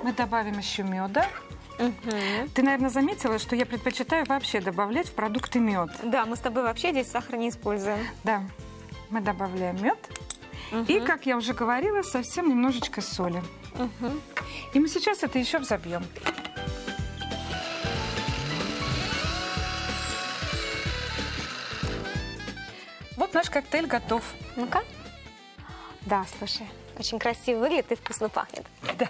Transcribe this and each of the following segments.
мы добавим еще меда. Угу. Ты, наверное, заметила, что я предпочитаю вообще добавлять в продукты мед. Да, мы с тобой вообще здесь сахар не используем. Да, мы добавляем мед. Угу. И, как я уже говорила, совсем немножечко соли. Угу. И мы сейчас это еще взобьем. Вот наш коктейль готов. Ну-ка. Да, слушай, очень красиво выглядит и вкусно пахнет. Да.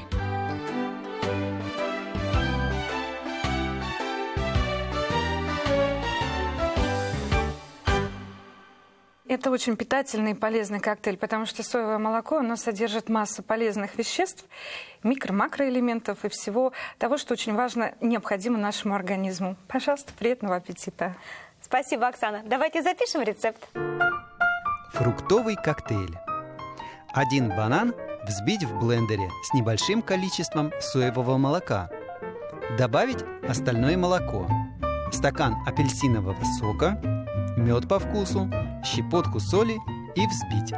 Это очень питательный и полезный коктейль, потому что соевое молоко, оно содержит массу полезных веществ, микро-макроэлементов и всего того, что очень важно, необходимо нашему организму. Пожалуйста, приятного аппетита. Спасибо, Оксана. Давайте запишем рецепт. Фруктовый коктейль. 1 банан взбить в блендере с небольшим количеством соевого молока. Добавить остальное молоко. Стакан апельсинового сока, мед по вкусу, щепотку соли и взбить.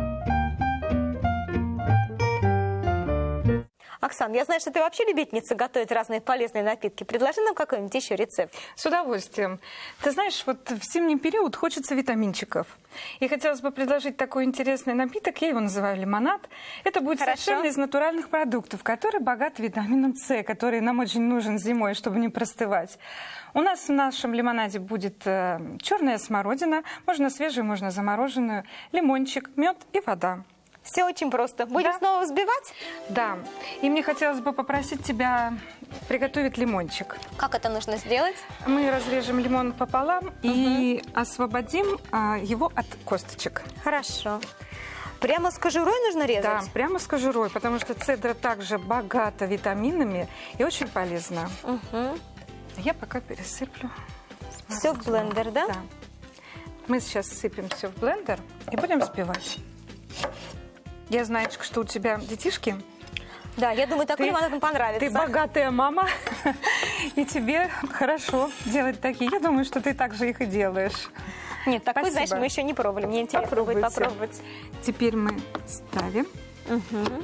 Оксан, я знаю, что ты вообще любительница готовить разные полезные напитки. Предложи нам какой-нибудь еще рецепт. С удовольствием. Ты знаешь, вот в зимний период хочется витаминчиков. И хотелось бы предложить такой интересный напиток, я его называю лимонад. Это будет совершенно из натуральных продуктов, который богат витамином С, который нам очень нужен зимой, чтобы не простывать. У нас в нашем лимонаде будет черная смородина, можно свежую, можно замороженную, лимончик, мед и вода. Все очень просто. Будем снова взбивать? Да. И мне хотелось бы попросить тебя приготовить лимончик. Как это нужно сделать? Мы разрежем лимон пополам и освободим его от косточек. Хорошо. Прямо с кожурой нужно резать? Да, прямо с кожурой, потому что цедра также богата витаминами и очень полезна. Угу. Я пока пересыплю. Все в блендер, да? Да. Мы сейчас сыпем все в блендер и будем взбивать. Я знаю, что у тебя детишки. Да, я думаю, такой лимонад им понравится. Ты богатая мама, и тебе хорошо делать такие. Я думаю, что ты также их и делаешь. Нет, такой, знаешь, мы еще не пробовали. Мне интересно будет попробовать. Теперь мы ставим. Угу.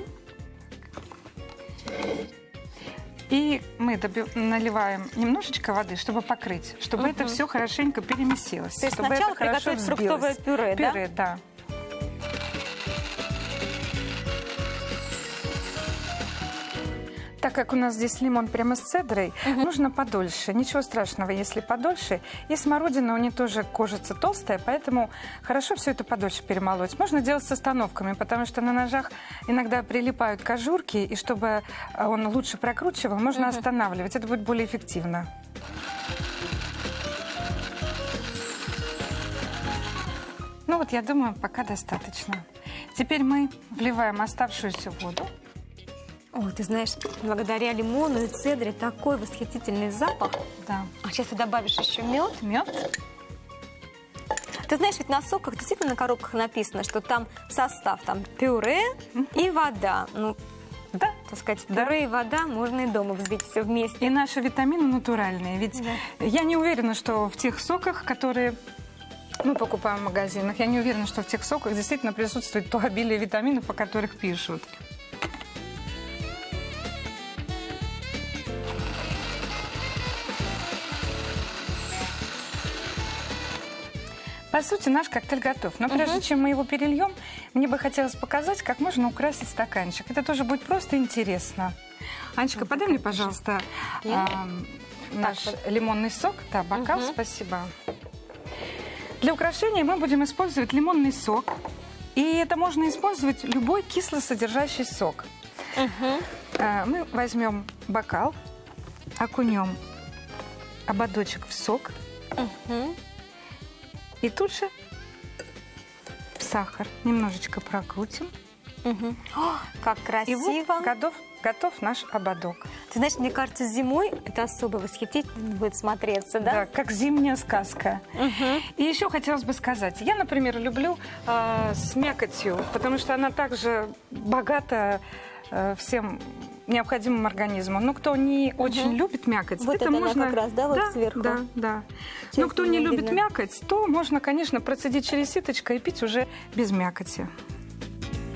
И мы наливаем немножечко воды, чтобы покрыть, чтобы это все хорошенько перемесилось. То есть чтобы сначала это хорошо приготовить фруктовое пюре, да? Пюре, да. Так как у нас здесь лимон прямо с цедрой, нужно подольше. Ничего страшного, если подольше. И смородина у нее тоже кожица толстая, поэтому хорошо все это подольше перемолоть. Можно делать с остановками, потому что на ножах иногда прилипают кожурки, и чтобы он лучше прокручивал, можно останавливать. Это будет более эффективно. Ну вот, я думаю, пока достаточно. Теперь мы вливаем оставшуюся воду. О, ты знаешь, благодаря лимону и цедре такой восхитительный запах. Да. А сейчас ты добавишь еще мед. Мед. Ты знаешь, ведь на соках действительно на коробках написано, что там состав, там пюре и вода. Ну, да, так сказать, пюре и вода можно и дома взбить все вместе. И наши витамины натуральные. Ведь я не уверена, что в тех соках, которые мы покупаем в магазинах, я не уверена, что в тех соках действительно присутствует то обилие витаминов, о которых пишут. По сути, наш коктейль готов. Но прежде чем мы его перельем, мне бы хотелось показать, как можно украсить стаканчик. Это тоже будет просто интересно. Анечка, подай мне, пожалуйста, наш лимонный сок. Да, бокал, спасибо. Для украшения мы будем использовать лимонный сок. И это можно использовать любой кислосодержащий сок. Мы возьмем бокал, окунем ободочек в сок. И тут же сахар немножечко прокрутим. О, как красиво! И вот готов наш ободок. Ты знаешь, мне кажется, зимой это особо восхитительно будет смотреться, да? Да, как зимняя сказка. И еще хотелось бы сказать, я, например, люблю с мякотью, потому что она также богата всем необходимым организмом. Но кто не очень любит мякоть, вот это можно как раз, да, вот сверху. Да, да. Но кто не любит мякоть, то можно, конечно, процедить через ситочко и пить уже без мякоти.